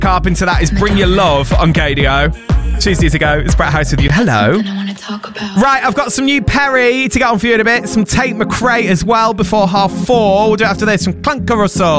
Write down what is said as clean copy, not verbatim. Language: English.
Carpenter, that is Bring Your Love on KDO. Tuesdays ago, it's Brett House with you. Hello. Right, I've got some new Perry to get on for you in a bit. Some Tate McRae as well before 4:30. We'll do it after this from Clunker Russell.